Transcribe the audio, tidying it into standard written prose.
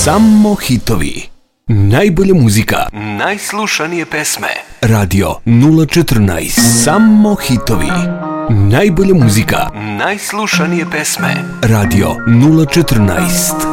Samo hitovi. Najbolja muzika, najslušanije pesme. Radio 014. Samo hitovi. Najbolja muzika, najslušanije pesme. Radio 014.